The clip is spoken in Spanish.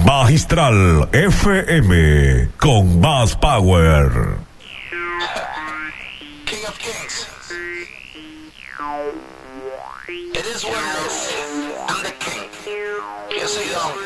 Magistral FM con más power. King of Kings. It is what it is. I'm the king. Yo soy Don.